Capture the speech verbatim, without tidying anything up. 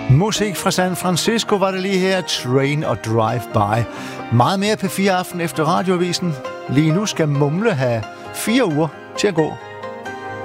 Musik fra San Francisco var det lige her. Train og Drive By. Meget mere P fire Aften efter radioavisen. Lige nu skal Mumle have fire uger til at gå.